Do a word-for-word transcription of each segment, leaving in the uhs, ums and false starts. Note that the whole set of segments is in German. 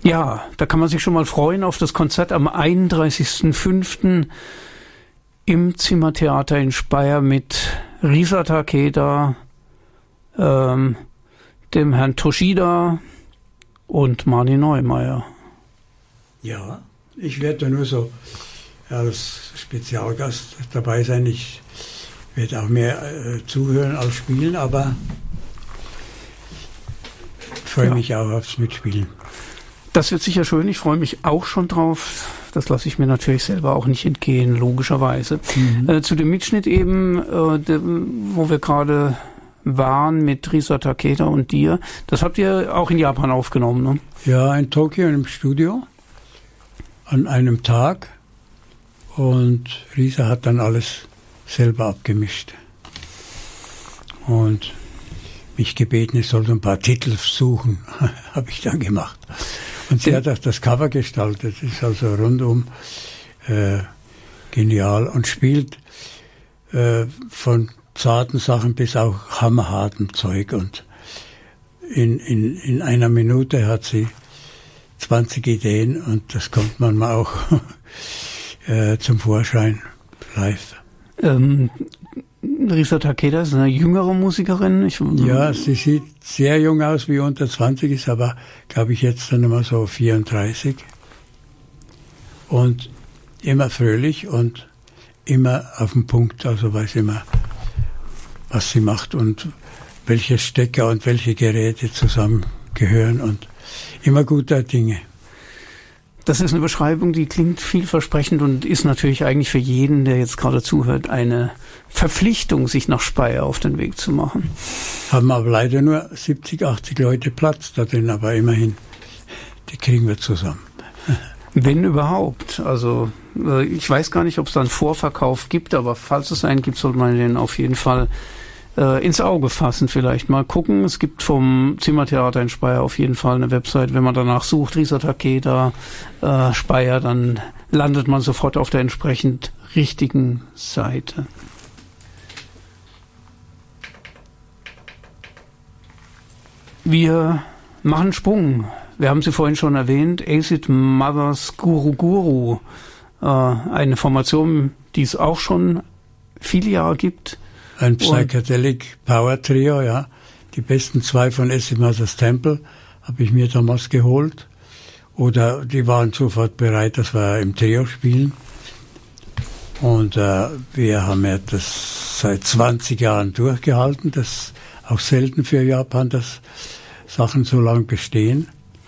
Ja, da kann man sich schon mal freuen auf das Konzert am einunddreißigsten fünften im Zimmertheater in Speyer mit Risa Takeda, ähm, dem Herrn Toshida und Mani Neumeier. Ja, ich werde da nur so als Spezialgast dabei sein. Ich werde auch mehr äh, zuhören als spielen, aber freue ja. mich auch aufs Mitspielen. Das wird sicher schön. Ich freue mich auch schon drauf. Das lasse ich mir natürlich selber auch nicht entgehen, logischerweise. Mhm. Äh, zu dem Mitschnitt eben, äh, de, wo wir gerade waren mit Risa Takeda und dir. Das habt ihr auch in Japan aufgenommen, ne? Ja, in Tokio in einem Studio an einem Tag. Und Risa hat dann alles selber abgemischt. Und mich gebeten, ich soll so ein paar Titel suchen. Habe ich dann gemacht. Und sie hat auch das Cover gestaltet. Ist also rundum äh, genial und spielt äh, von zarten Sachen bis auch hammerhartem Zeug. Und in, in, in einer Minute hat sie zwanzig Ideen und das kommt manchmal auch äh, zum Vorschein live. Ähm, Risa Takeda ist eine jüngere Musikerin. Ich, ja, sie sieht sehr jung aus, wie unter zwanzig ist, aber glaube ich jetzt dann immer so vierunddreißig. Und immer fröhlich und immer auf den Punkt, also weiß immer, was sie macht und welche Stecker und welche Geräte zusammengehören und immer guter Dinge. Das ist eine Beschreibung, die klingt vielversprechend und ist natürlich eigentlich für jeden, der jetzt gerade zuhört, eine Verpflichtung, sich nach Speyer auf den Weg zu machen. Haben aber leider nur siebzig, achtzig Leute Platz da drin, aber immerhin, die kriegen wir zusammen. Wenn überhaupt. Also ich weiß gar nicht, ob es da einen Vorverkauf gibt, aber falls es einen gibt, sollte man den auf jeden Fall äh, ins Auge fassen. Vielleicht mal gucken. Es gibt vom Zimmertheater in Speyer auf jeden Fall eine Website. Wenn man danach sucht, Risa Takeda, äh, Speyer, dann landet man sofort auf der entsprechend richtigen Seite. Wir machen Sprung. Wir haben sie vorhin schon erwähnt. Acid Mothers Guru Guru. Äh, eine Formation, die es auch schon viele Jahre gibt. Ein Psychedelic Power Trio, ja. Die besten zwei von Acid Mothers Temple habe ich mir damals geholt. Oder die waren sofort bereit, dass wir im Trio spielen. Und äh, wir haben ja das seit zwanzig Jahren durchgehalten. Das ist auch selten für Japan, dass Sachen so lang bestehen.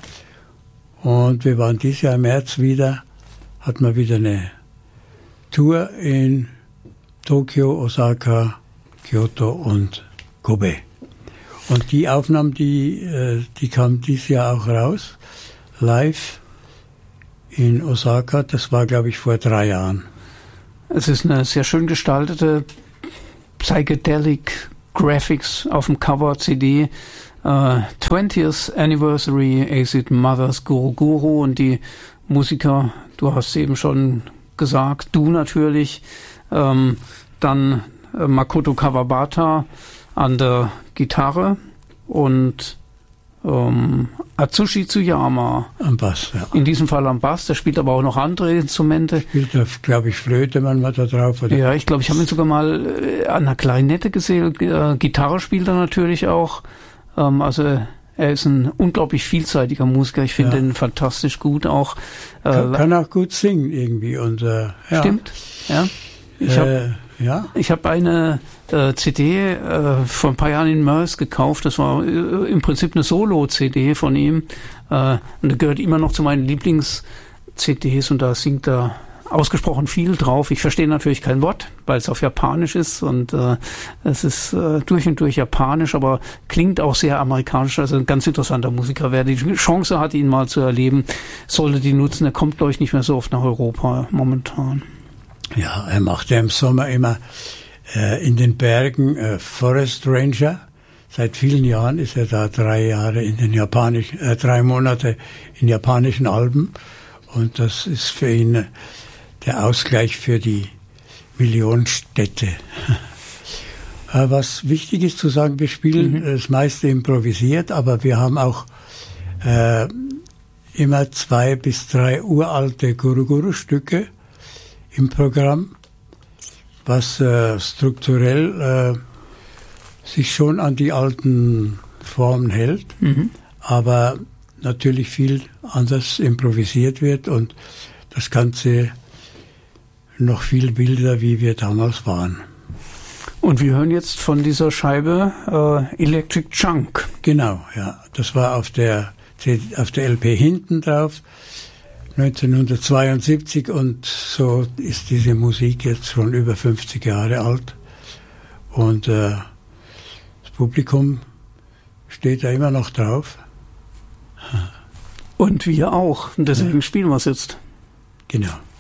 Und wir waren dieses Jahr im März wieder, hatten wir wieder eine Tour in Tokio, Osaka, Kyoto und Kobe. Und die Aufnahmen, die, die kamen dieses Jahr auch raus, live in Osaka. Das war, glaube ich, vor drei Jahren. Es ist eine sehr schön gestaltete Psychedelic Graphics auf dem Cover C D. Uh, twentieth Anniversary Acid Mothers Guru Guru und die Musiker, du hast eben schon gesagt, du natürlich, ähm, dann äh, Makoto Kawabata an der Gitarre und ähm, Atsushi Tsuyama am Bass, ja. In diesem Fall am Bass, der spielt aber auch noch andere Instrumente. Spielt da, glaube ich, Flöte manchmal da drauf. Oder? Ja, ich glaube, ich habe ihn sogar mal äh, an einer Klarinette gesehen, äh, Gitarre spielt er natürlich auch. Also er ist ein unglaublich vielseitiger Musiker. Ich finde ja. ihn fantastisch gut auch. Kann, äh, kann auch gut singen irgendwie. Und, äh, ja. Stimmt, ja. Ich habe äh, ja. ich hab eine äh, C D äh, vor ein paar Jahren in Mörs gekauft. Das war äh, im Prinzip eine Solo-C D von ihm. Äh, und der gehört immer noch zu meinen Lieblings-C Ds und da singt er ausgesprochen viel drauf. Ich verstehe natürlich kein Wort, weil es auf Japanisch ist und äh, es ist äh, durch und durch japanisch, aber klingt auch sehr amerikanisch. Also ein ganz interessanter Musiker. Wer die Chance hat, ihn mal zu erleben, sollte die nutzen. Er kommt, glaube ich, nicht mehr so oft nach Europa momentan. Ja, er macht ja im Sommer immer äh, in den Bergen äh, Forest Ranger. Seit vielen Jahren ist er da drei Jahre in den japanischen, äh, drei Monate in japanischen Alpen und das ist für ihn äh, der Ausgleich für die Millionenstädte. Was wichtig ist zu sagen, wir spielen mhm. das meiste improvisiert, aber wir haben auch äh, immer zwei bis drei uralte Guru-Guru-Stücke im Programm, was äh, strukturell äh, sich schon an die alten Formen hält, mhm. aber natürlich viel anders improvisiert wird und das Ganze noch viel wilder, wie wir damals waren. Und wir hören jetzt von dieser Scheibe äh, Electric Junk. Genau, ja. Das war auf der, auf der L P hinten drauf, neunzehnhundertzweiundsiebzig, und so ist diese Musik jetzt schon über fünfzig Jahre alt. Und äh, das Publikum steht da immer noch drauf. Und wir auch. Und deswegen ja. spielen wir es jetzt. Genau.